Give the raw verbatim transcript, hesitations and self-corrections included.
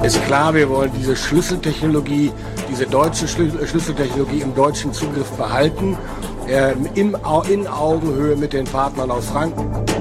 Ist klar, wir wollen diese Schlüsseltechnologie, diese deutsche Schlüsseltechnologie im deutschen Zugriff behalten, äh, im, in Augenhöhe mit den Partnern aus Frankreich.